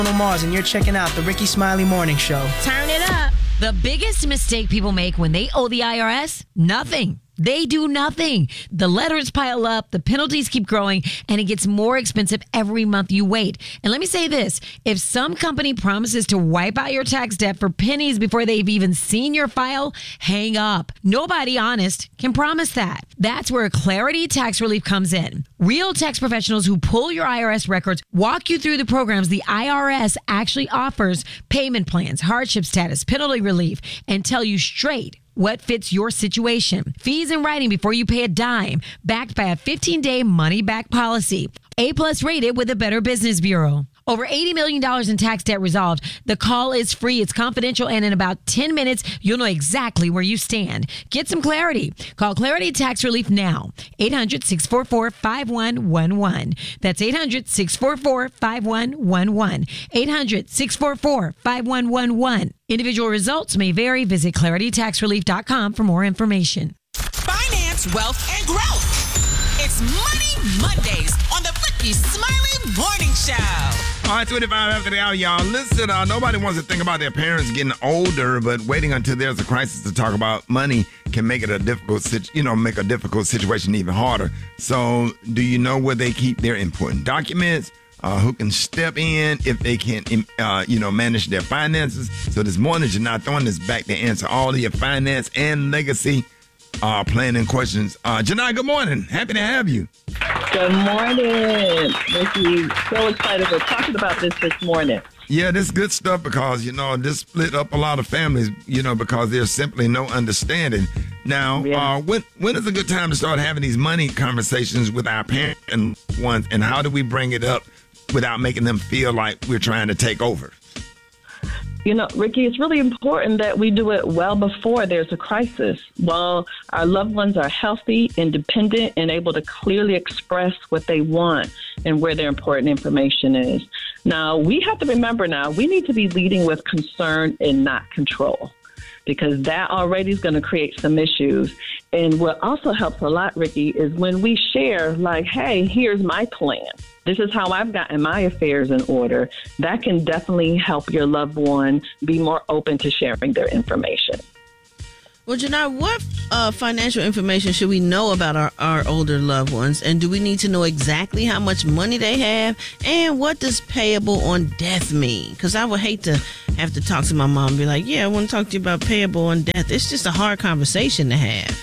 Mars, and you're checking out the Ricky Smiley Morning Show. Turn it up. The biggest mistake people make when they owe the IRS? Nothing. They do nothing. The letters pile up, the penalties keep growing, and it gets more expensive every month you wait. And let me say this, if some company promises to wipe out your tax debt for pennies before they've even seen your file, hang up. Nobody honest can promise that. That's where Clarity Tax Relief comes in. Real tax professionals who pull your IRS records walk you through the programs the IRS actually offers, payment plans, hardship status, penalty relief, and tell you straight what fits your situation. Fees in writing before you pay a dime, backed by a 15-day money-back policy. A+ rated with the Better Business Bureau. Over $80 million in tax debt resolved. The call is free. It's confidential. And in about 10 minutes, you'll know exactly where you stand. Get some clarity. Call Clarity Tax Relief now. 800-644-5111. That's 800-644-5111. 800-644-5111. Individual results may vary. Visit claritytaxrelief.com for more information. Finance, wealth, and growth. It's Money Mondays on the Ricky Smiley Morning Show. All right, 25 after the hour, y'all. Listen, nobody wants to think about their parents getting older, but waiting until there's a crisis to talk about money can make it a difficult situation even harder. So, do you know where they keep their important documents? Who can step in if they can, manage their finances? So this morning, Janai throwing this back to answer all of your finance and legacy planning questions. Janai, good morning. Happy to have you. Good morning, Ricky. So excited we're talking about this morning. Yeah, this is good stuff because, this split up a lot of families, because there's simply no understanding. Now, when is a good time to start having these money conversations with our parents and ones, and how do we bring it up without making them feel like we're trying to take over? Ricky, it's really important that we do it well before there's a crisis, while our loved ones are healthy, independent, and able to clearly express what they want and where their important information is. Now, we have to remember we need to be leading with concern and not control, because that already is going to create some issues. And what also helps a lot, Ricky, is when we share, like, hey, here's my plan. This is how I've gotten my affairs in order. That can definitely help your loved one be more open to sharing their information. Well, Janai, what financial information should we know about our older loved ones? And do we need to know exactly how much money they have? And what does payable on death mean? Because I would hate to have to talk to my mom and be like, yeah, I want to talk to you about payable on death. It's just a hard conversation to have.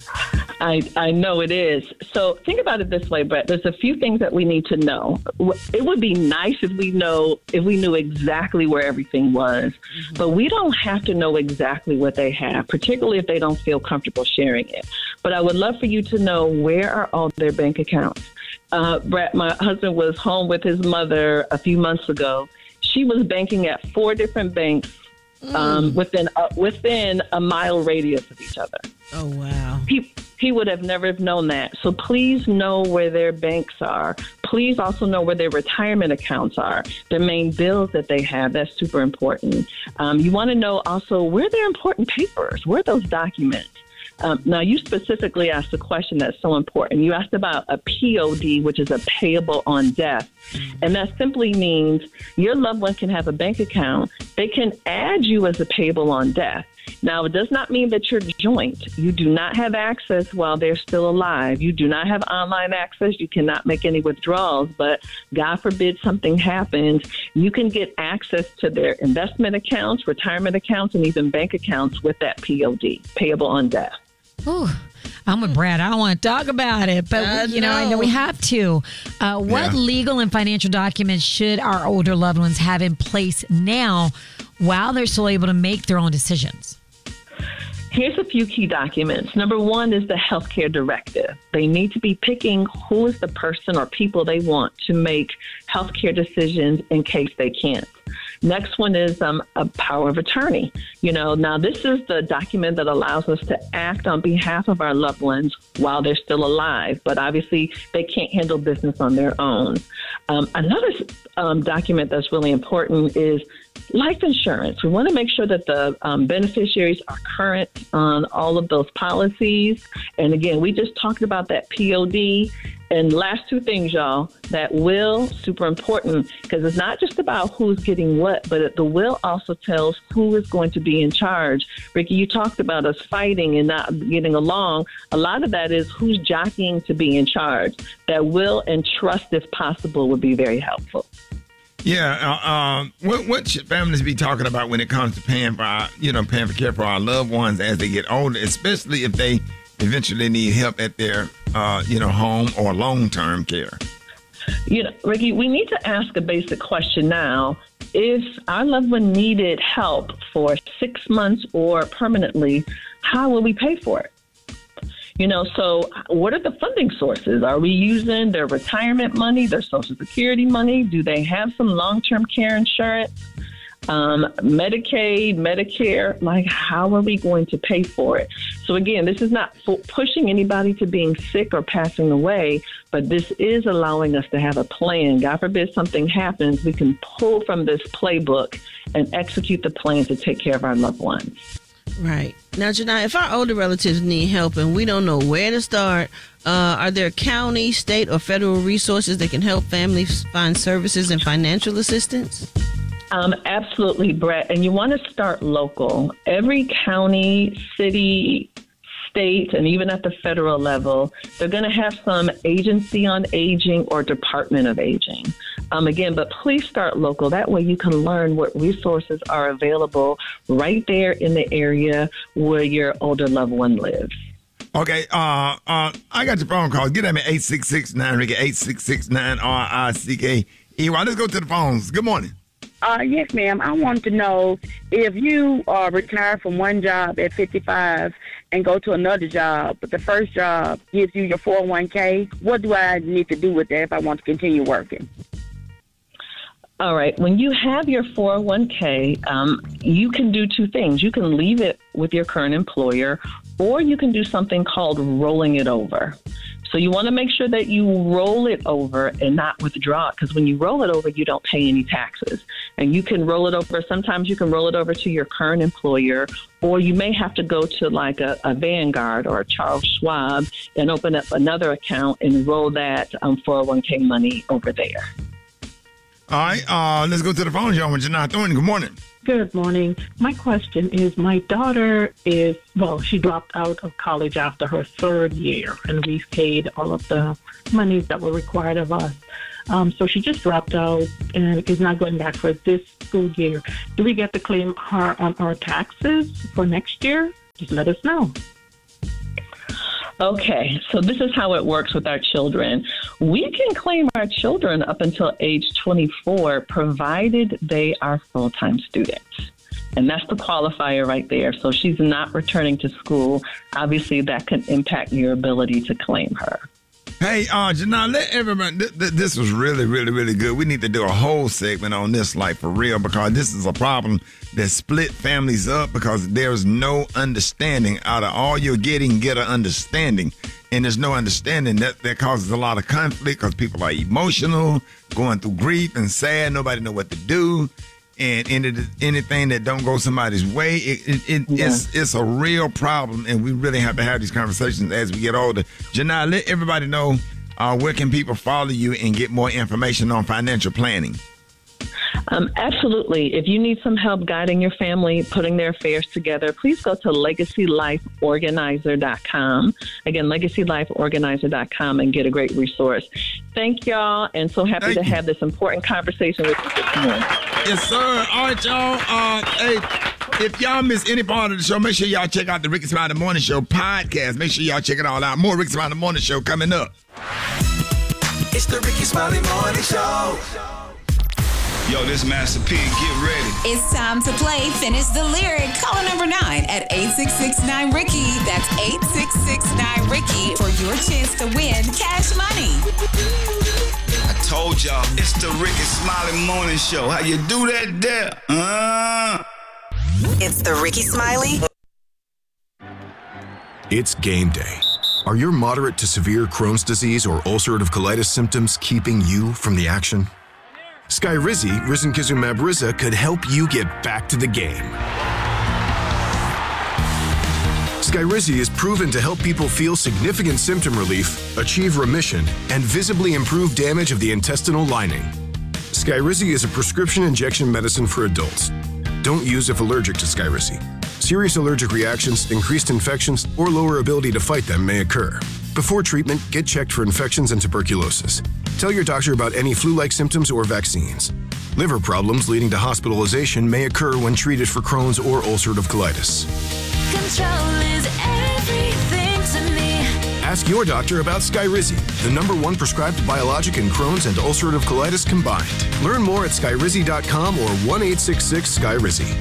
I know it is. So think about it this way, Brett. There's a few things that we need to know. It would be nice if we knew exactly where everything was, but we don't have to know exactly what they have, particularly if they don't feel comfortable sharing it. But I would love for you to know, where are all their bank accounts? Brett, my husband was home with his mother a few months ago. She was banking at 4 different banks within a mile radius of each other. Oh, wow. He would have never known that. So please know where their banks are. Please also know where their retirement accounts are, their main bills that they have. That's super important. You want to know also where their important papers, where are those documents? Now, you specifically asked a question that's so important. You asked about a POD, which is a payable on death. And that simply means your loved one can have a bank account. They can add you as a payable on death. Now, it does not mean that you're joint. You do not have access while they're still alive. You do not have online access. You cannot make any withdrawals. But God forbid something happens, you can get access to their investment accounts, retirement accounts, and even bank accounts with that POD, payable on death. Ooh, I'm with Brad. I don't want to talk about it, but I know we have to. What legal and financial documents should our older loved ones have in place now while they're still able to make their own decisions? Here's a few key documents. Number 1 is the healthcare directive. They need to be picking who is the person or people they want to make healthcare decisions in case they can't. Next one is a power of attorney. Now this is the document that allows us to act on behalf of our loved ones while they're still alive, but obviously they can't handle business on their own. Another document that's really important is Life insurance. We want to make sure that the beneficiaries are current on all of those policies. And again, we just talked about that POD. And last two things, y'all, that will, super important, because it's not just about who's getting what, but the will also tells who is going to be in charge. Ricky, you talked about us fighting and not getting along. A lot of that is who's jockeying to be in charge. That will and trust, if possible, would be very helpful. Yeah, what should families be talking about when it comes to paying for care for our loved ones as they get older, especially if they eventually need help at their, home or long-term care? Ricky, we need to ask a basic question now. If our loved one needed help for 6 months or permanently, how will we pay for it? So what are the funding sources? Are we using their retirement money, their Social Security money? Do they have some long-term care insurance? Medicaid, Medicare, like how are we going to pay for it? So again, this is not pushing anybody to being sick or passing away, but this is allowing us to have a plan. God forbid something happens, we can pull from this playbook and execute the plan to take care of our loved ones. Right. Now, Janai, if our older relatives need help and we don't know where to start, are there county, state, or federal resources that can help families find services and financial assistance? Absolutely, Brett. And you want to start local. Every county, city, state, and even at the federal level, they're going to have some agency on aging or Department of Aging. Again, but please start local. That way you can learn what resources are available right there in the area where your older loved one lives. Okay, I got your phone call. Get at me, 866-9-RICKY, 866-9-RICKY. Let's go to the phones. Good morning. Yes, ma'am. I want to know if you are retired from one job at 55 and go to another job, but the first job gives you your 401k, what do I need to do with that if I want to continue working? All right. When you have your 401k, you can do two things. You can leave it with your current employer, or you can do something called rolling it over. So you want to make sure that you roll it over and not withdraw it, because when you roll it over, you don't pay any taxes. And you can roll it over. Sometimes you can roll it over to your current employer, or you may have to go to like a Vanguard or a Charles Schwab and open up another account and roll that 401k money over there. All right, let's go to the phone, y'all, with Janai Thornton. Good morning. Good morning. My question is, my daughter she dropped out of college after her third year, and we've paid all of the monies that were required of us. So she just dropped out and is not going back for this school year. Do we get to claim her on our taxes for next year? Just let us know. Okay, so this is how it works with our children. We can claim our children up until age 24, provided they are full-time students. And that's the qualifier right there. So she's not returning to school. Obviously, that can impact your ability to claim her. Hey, Janai, let everybody, this was really, really, really good. We need to do a whole segment on this, like, for real, because this is a problem that split families up because there's no understanding. Out of all you're getting, get an understanding. And there's no understanding. That causes a lot of conflict because people are emotional, going through grief and sad. Nobody know what to do. And anything that don't go somebody's way, it's a real problem, and we really have to have these conversations as we get older. Janai, let everybody know where can people follow you and get more information on financial planning. Absolutely. If you need some help guiding your family, putting their affairs together, please go to LegacyLifeOrganizer.com. Again, LegacyLifeOrganizer.com, and get a great resource. Thank y'all, and so happy to have this important conversation with you this morning. Yes, sir. All right, y'all. Hey, if y'all miss any part of the show, make sure y'all check out the Ricky Smiley Morning Show podcast. Make sure y'all check it all out. More Ricky Smiley Morning Show coming up. It's the Ricky Smiley Morning Show. Yo, this Master P, get ready. It's time to play Finish the Lyric. Call number 9 at 866-9-RICKY. That's 866-9-RICKY for your chance to win cash money. I told y'all, it's the Ricky Smiley Morning Show. How you do that there? It's the Ricky Smiley. It's game day. Are your moderate to severe Crohn's disease or ulcerative colitis symptoms keeping you from the action? Skyrizi, risankizumab Riza, could help you get back to the game. Skyrizi is proven to help people feel significant symptom relief, achieve remission, and visibly improve damage of the intestinal lining. Skyrizi is a prescription injection medicine for adults. Don't use if allergic to Skyrizi. Serious allergic reactions, increased infections, or lower ability to fight them may occur. Before treatment, get checked for infections and tuberculosis. Tell your doctor about any flu-like symptoms or vaccines. Liver problems leading to hospitalization may occur when treated for Crohn's or ulcerative colitis. Control is everything to me. Ask your doctor about Skyrizi, the #1 prescribed biologic in Crohn's and ulcerative colitis combined. Learn more at skyrizi.com or 1-866-SKYRIZI.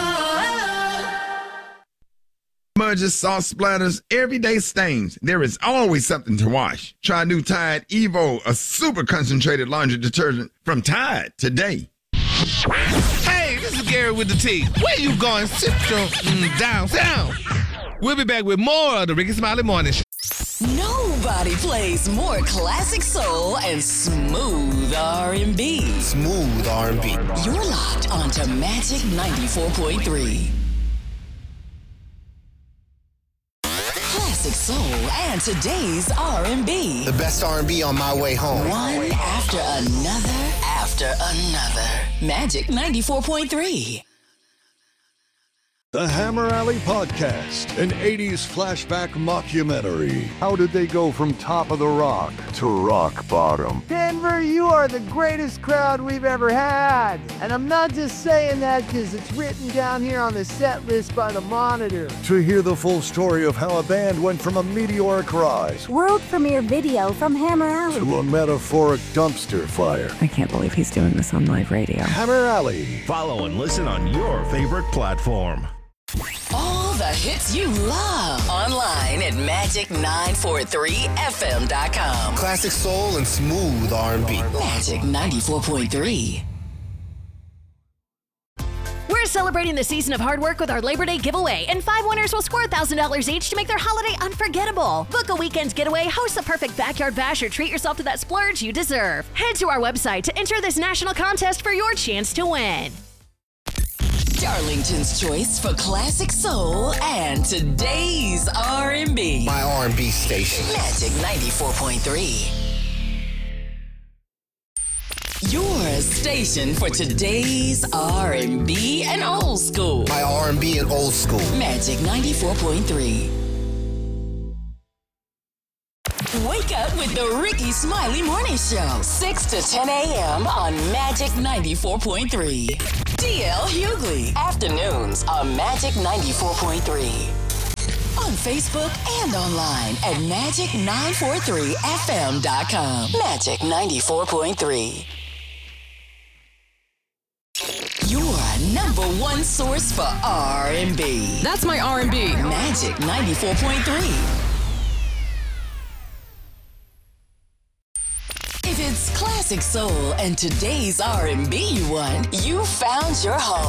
Smudges, sauce splatters, everyday stains. There is always something to wash. Try new Tide Evo, a super concentrated laundry detergent from Tide today. Hey, this is Gary with the T. Where you going, Central downtown? We'll be back with more of the Ricky Smiley Morning Show. Nobody plays more classic soul and smooth R&B. Smooth R&B. You're locked onto Magic 94.3. Classic soul and today's R&B. The best R&B on my way home. One after another. Magic 94.3. The Hammer Alley Podcast, an 80s flashback mockumentary. How did they go from top of the rock to rock bottom? Denver, you are the greatest crowd we've ever had. And I'm not just saying that because it's written down here on the set list by the Monitor. To hear the full story of how a band went from a meteoric rise world premiere video from Hammer Alley to a metaphoric dumpster fire. I can't believe he's doing this on live radio. Hammer Alley. Follow and listen on your favorite platform. All the hits you love online at magic943fm.com. Classic soul and smooth R&B. Magic 94.3. We're celebrating the season of hard work with our Labor Day giveaway, and 5 winners will score $1,000 each to make their holiday unforgettable. Book a weekend getaway, host the perfect backyard bash, or treat yourself to that splurge you deserve. Head to our website to enter this national contest for your chance to win. Darlington's choice for classic soul and today's R&B. My R&B station. Magic 94.3. Your station for today's R&B and old school. My R&B and old school. Magic 94.3. Wake up with the Ricky Smiley Morning Show. 6 to 10 a.m. on Magic 94.3. DL Hughley. Afternoons on Magic 94.3. On Facebook and online at magic943fm.com. Magic 94.3. Your #1 source for R&B. That's my R&B. Magic 94.3. If it's classic soul and today's R&B you want, you found your home.